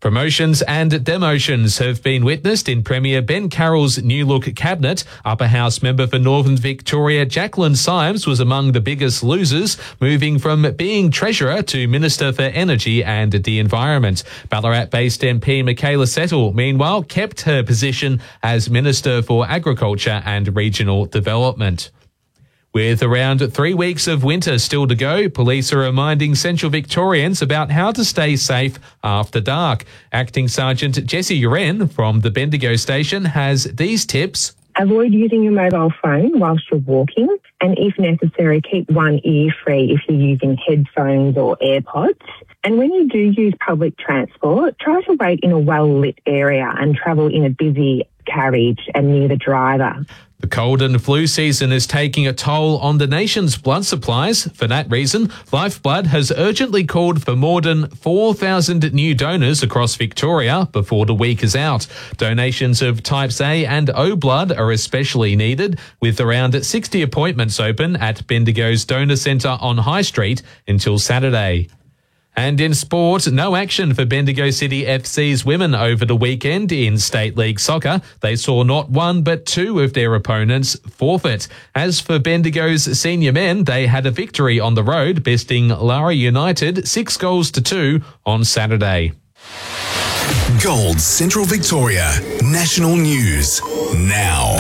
Promotions and demotions have been witnessed in Premier Ben Carroll's new look cabinet. Upper House member for Northern Victoria Jacqueline Symes was among the biggest losers, moving from being Treasurer to Minister for Energy and the Environment. Ballarat-based MP Michaela Settle, meanwhile, kept her position as Minister for Agriculture and Regional Development. With around 3 weeks of winter still to go, police are reminding Central Victorians about how to stay safe after dark. Acting Sergeant Jessie Uren from the Bendigo station has these tips. Avoid using your mobile phone whilst you're walking, and if necessary, keep one ear free if you're using headphones or AirPods. And when you do use public transport, try to wait in a well-lit area and travel in a busy carriage and near the driver. The cold and flu season is taking a toll on the nation's blood supplies. For that reason, Lifeblood has urgently called for more than 4,000 new donors across Victoria before the week is out. Donations of types A and O blood are especially needed, with around 60 appointments open at Bendigo's Donor Centre on High Street until Saturday. And in sport, no action for Bendigo City FC's women over the weekend in State League Soccer. They saw not one but two of their opponents forfeit. As for Bendigo's senior men, they had a victory on the road, besting Lara United 6-2 on Saturday. Gold Central Victoria National News now.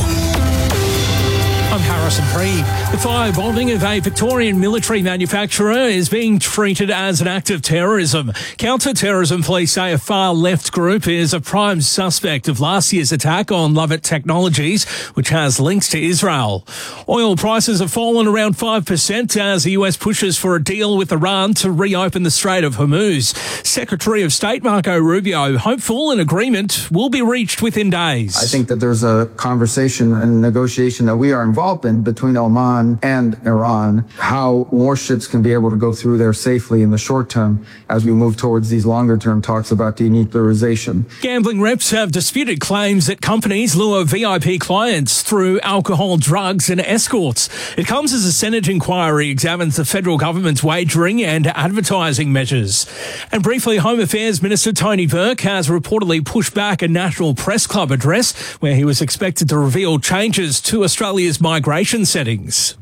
I'm Harrison Preeve. The firebombing of a Victorian military manufacturer is being treated as an act of terrorism. Counter-terrorism police say a far-left group is a prime suspect of last year's attack on Lovett Technologies, which has links to Israel. Oil prices have fallen around 5% as the US pushes for a deal with Iran to reopen the Strait of Hormuz. Secretary of State Marco Rubio hopeful an agreement will be reached within days. I think that there's a conversation and negotiation that we are involved in between Oman and Iran, how more ships can be able to go through there safely in the short term as we move towards these longer term talks about denuclearization. Gambling reps have disputed claims that companies lure VIP clients through alcohol, drugs and escorts. It comes as a Senate inquiry examines the federal government's wagering and advertising measures. And briefly, Home Affairs Minister Tony Burke has reportedly pushed back a National Press Club address where he was expected to reveal changes to Australia's migration settings.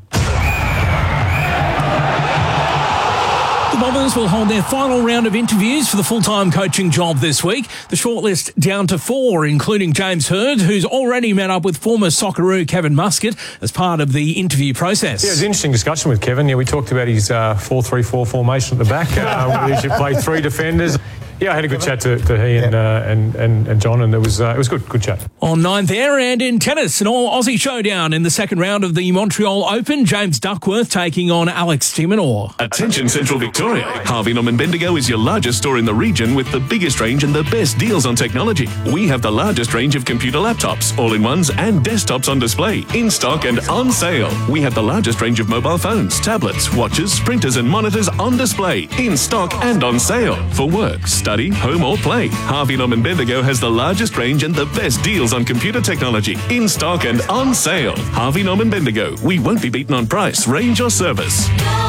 The Bombers will hold their final round of interviews for the full-time coaching job this week. The shortlist down to 4, including James Hird, who's already met up with former Socceroo Kevin Muscat as part of the interview process. Yeah, it was an interesting discussion with Kevin. Yeah, we talked about his 4-3-4 formation at the back, where he should play 3 defenders. Yeah, I had a good chat to he and John, and it was good chat. On 9th air and in tennis, an all-Aussie showdown in the second round of the Montreal Open. James Duckworth taking on Alex de Minaur. Attention Central Victoria. Harvey Norman Bendigo is your largest store in the region with the biggest range and the best deals on technology. We have the largest range of computer laptops, all-in-ones and desktops on display, in stock and on sale. We have the largest range of mobile phones, tablets, watches, printers and monitors on display, in stock and on sale. For work, study, home or play, Harvey Norman Bendigo has the largest range and the best deals on computer technology, in stock and on sale. Harvey Norman Bendigo. We won't be beaten on price, range or service.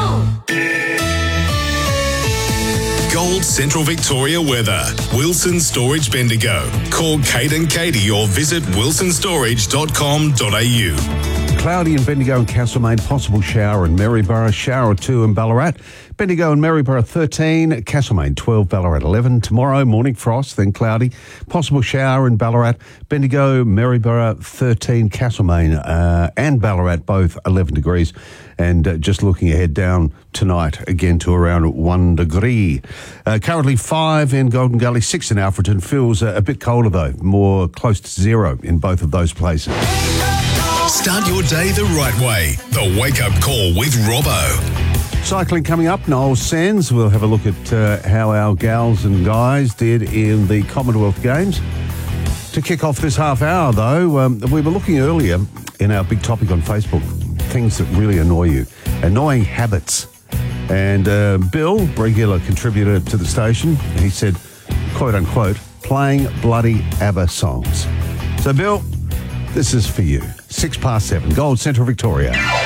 Gold Central Victoria weather. Wilson Storage Bendigo. Call Kate and Katie or visit wilsonstorage.com.au. Cloudy in Bendigo and Castlemaine, possible shower in Maryborough, shower 2 in Ballarat. Bendigo and Maryborough 13, Castlemaine 12, Ballarat 11. Tomorrow, morning frost, then cloudy. Possible shower in Ballarat. Bendigo, Maryborough 13, Castlemaine and Ballarat both 11 degrees. And just looking ahead down tonight, again to around 1 degree. Currently 5 in Golden Gully, 6 in Alfreton. Feels a bit colder though, more close to 0 in both of those places. Start your day the right way. The Wake Up Call with Robbo. Cycling coming up, Noel Sands. We'll have a look at how our gals and guys did in the Commonwealth Games. To kick off this half hour, though, we were looking earlier in our big topic on Facebook, things that really annoy you, annoying habits. And Bill, regular contributor to the station, he said, quote unquote, playing bloody ABBA songs. So, Bill, this is for you. 7:06, Gold Central Victoria.